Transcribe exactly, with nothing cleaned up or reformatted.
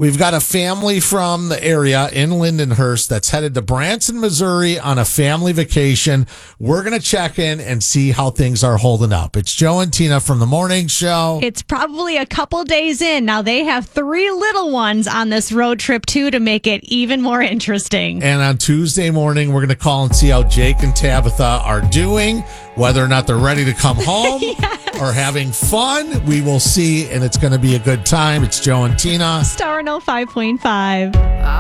We've got a family from the area in Lindenhurst that's headed to Branson, Missouri on a family vacation. We're going to check in and see how things are holding up. It's Joe and Tina from the morning show. It's probably a couple days in. Now they have three little ones on this road trip, too, to make it even more interesting. And on Tuesday morning, we're going to call and see how Jake and Tabitha are doing, whether or not they're ready to come home yes. or having fun. We will see, and it's going to be a good time. It's Joe and Tina. Star one oh five point five.